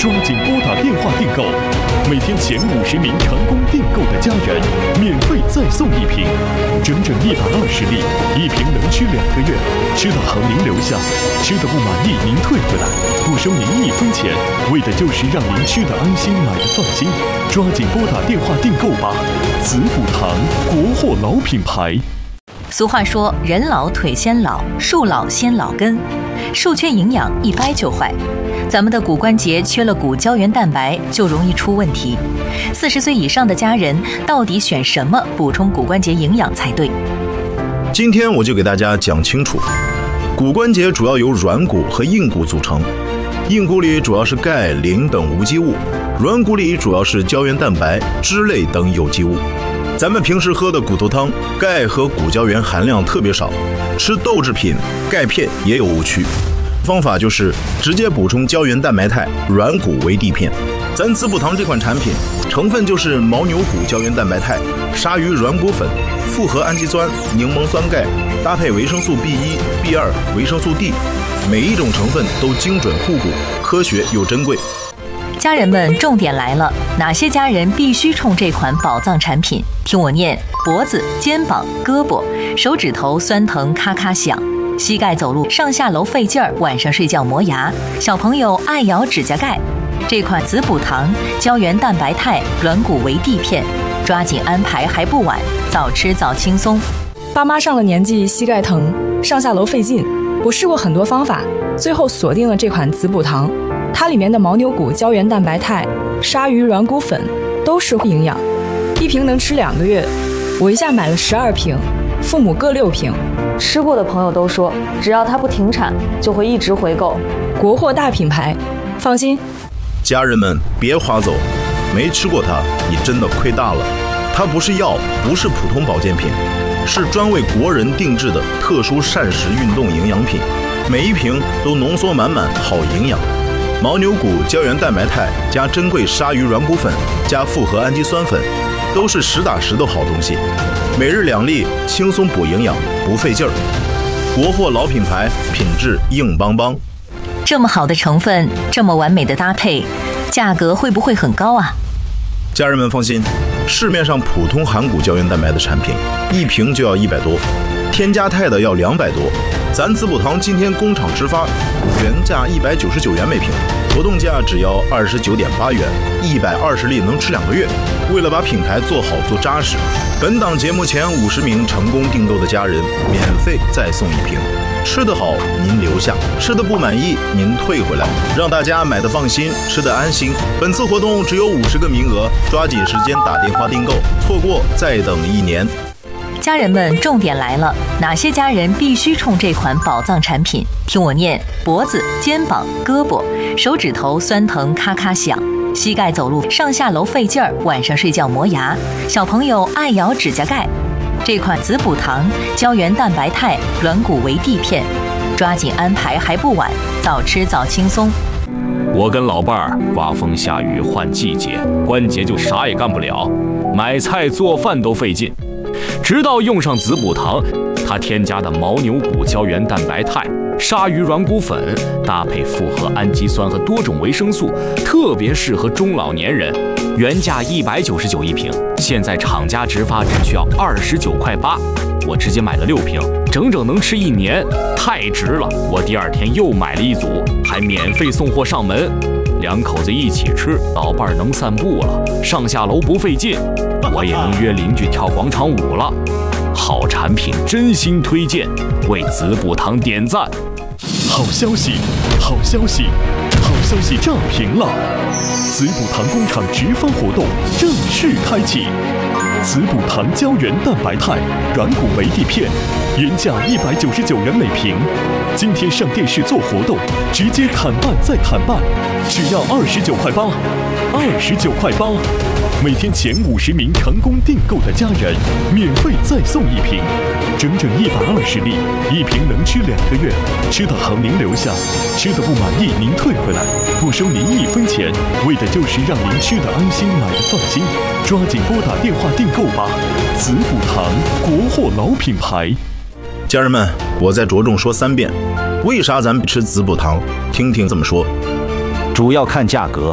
抓紧拨打电话订购。每天前50名成功订购的家人，免费再送1瓶，整整120粒，1瓶能吃2个月，吃的好您留下，吃的不满意您退回来，不收您1分钱，为的就是让您吃的安心，买的放心。抓紧拨打电话订购吧！子补堂，国货老品牌。 俗话说，人老腿先老，树老先老根，树缺营养一掰就坏。咱们的骨关节缺了骨胶原蛋白，就容易出问题。40岁以上的家人到底选什么补充骨关节营养才对？ 今天我就给大家讲清楚。骨关节主要由软骨和硬骨组成，硬骨里主要是钙、磷等无机物，软骨里主要是胶原蛋白、脂类等有机物。咱们平时喝的骨头汤，钙和骨胶原含量特别少，吃豆制品、钙片也有误区。方法就是直接补充胶原蛋白肽，软骨为地片。咱子补堂这款产品成分就是牦牛骨胶原蛋白肽、鲨鱼软骨粉、复合氨基酸、柠檬酸钙，搭配维生素 B1、B2、维生素 D， 每一种成分都精准护骨，科学又珍贵。 家人们，重点来了，哪些家人必须冲这款宝藏产品？听我念：脖子、肩膀、胳膊、手指头酸疼咔咔响，膝盖走路上下楼费劲儿，晚上睡觉磨牙，小朋友爱咬指甲盖。这款子补堂胶原蛋白肽软骨为地片，抓紧安排还不晚，早吃早轻松。 爸妈上了年纪，膝盖疼，上下楼费劲，我试过很多方法，最后锁定了这款子补堂。它里面的牦牛骨胶原蛋白肽、鲨鱼软骨粉都是营养，1瓶能吃2个月。我一下买了12瓶，父母各6瓶。 吃过的朋友都说，只要它不停产，就会一直回购。 国货大品牌，放心。 家人们别划走，没吃过它，你真的亏大了。它不是药，不是普通保健品，是专为国人定制的特殊膳食运动营养品，每一瓶都浓缩满满好营养。牦牛骨胶原蛋白肽加珍贵鲨鱼软骨粉加复合氨基酸粉，都是实打实的好东西。每日2粒，轻松补营养，不费劲儿。国货老品牌，品质硬邦邦。 这么好的成分，这么完美的搭配，价格会不会很高啊？ 家人们放心，市面上普通含骨胶原蛋白的产品，1瓶就要100多，添加肽的要200多。咱子补堂今天工厂直发，原价199元每瓶，活动价只要29.8元，120粒能吃2个月。为了把品牌做好做扎实，本档节目前50名成功订购的家人，免费再送1瓶。吃得好您留下，吃得不满意您退回来，让大家买得放心，吃得安心。本次活动只有50个名额，抓紧时间打电话订购，错过再等1年。 家人们，重点来了，哪些家人必须冲这款宝藏产品？听我念：脖子、肩膀、胳膊、手指头酸疼咔咔响，膝盖走路上下楼费劲儿，晚上睡觉磨牙，小朋友爱咬指甲盖。这款子补堂胶原蛋白肽软骨为地片，抓紧安排还不晚，早吃早轻松。 我跟老伴儿刮风下雨换季节，关节就啥也干不了，买菜做饭都费劲。直到用上子补堂，它添加的牦牛骨胶原蛋白肽、鲨鱼软骨粉，搭配复合氨基酸和多种维生素，特别适合中老年人。原价1991瓶，现在厂家直发只需要29.8块，我直接买了6瓶，整整能吃1年，太值了！我第2天又买了1组，还免费送货上门。2口子一起吃，老伴儿能散步了，上下楼不费劲，我也能约邻居跳广场舞了。好产品真心推荐，为子补堂点赞。 好消息，好消息，好消息炸屏了！子补堂工厂直发活动正式开启。子补堂胶原蛋白肽软骨为地片，原价199元每瓶，今天上电视做活动，直接砍半再砍半，只要29.8块，29.8块。每天前50名成功订购的家人，免费再送1瓶，整整120粒，1瓶能吃2个月。吃得好您留下，吃得不满意您退回来，不收您1分钱，为的就是让您吃得安心，买得放心。抓紧拨打电话订购吧！子补堂，国货老品牌。 家人们，我再着重说3遍，为啥咱们吃子补堂？听听这么说。 主要看价格，